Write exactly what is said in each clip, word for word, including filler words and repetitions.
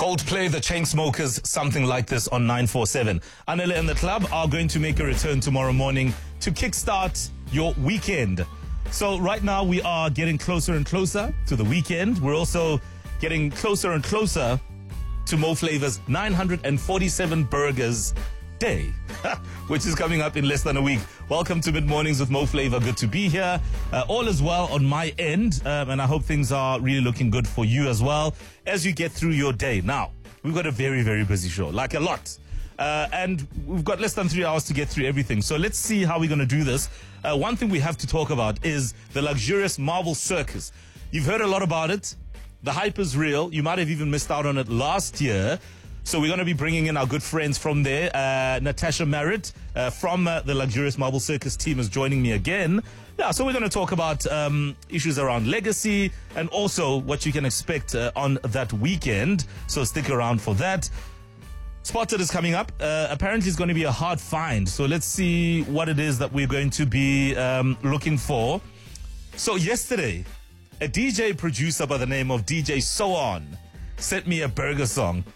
Coldplay, the Chainsmokers, something like this on nine four seven. Anele and the club are going to make a return tomorrow morning to kickstart your weekend. So right now we are getting closer and closer to the weekend. We're also getting closer and closer to Mo Flavor's nine hundred forty-seven Burgers Day, which is coming up in less than a week. Welcome to Mid Mornings with Mo Flavor. Good to be here. Uh, all is well on my end, um, and I hope things are really looking good for you as well as you get through your day. Now, we've got a very, very busy show, like a lot. Uh, and we've got less than three hours to get through everything. So let's see how we're going to do this. Uh, one thing we have to talk about is the luxurious Marvel Circus. You've heard a lot about it. The hype is real. You might have even missed out on it last year. So we're going to be bringing in our good friends from there. Uh, Natasha Merritt uh, from uh, the Luxurious Marble Circus team is joining me again. Yeah, so we're going to talk about um, issues around legacy and also what you can expect uh, on that weekend. So stick around for that. Spotted is coming up. Uh, apparently it's going to be a hard find. So let's see what it is that we're going to be um, looking for. So yesterday, a D J producer by the name of D J So On sent me a burger song.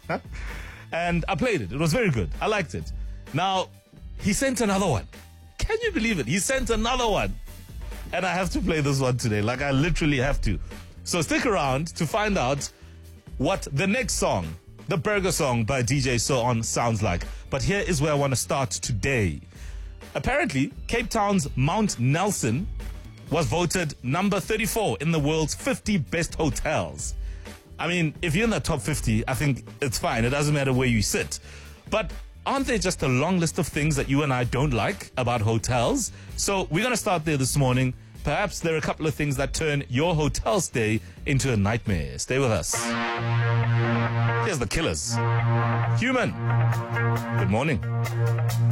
And I played it. It was very good. I liked it. Now, he sent another one. Can you believe it? He sent another one. And I have to play this one today. Like, I literally have to. So stick around to find out what the next song, the burger song by D J So On, sounds like. But here is where I want to start today. Apparently, Cape Town's Mount Nelson was voted number thirty-four in the world's fifty best hotels. I mean, if you're in the top fifty, I think it's fine. It doesn't matter where you sit. But aren't there just a long list of things that you and I don't like about hotels? So we're going to start there this morning. Perhaps there are a couple of things that turn your hotel stay into a nightmare. Stay with us. Here's the Killers. Human. Good morning.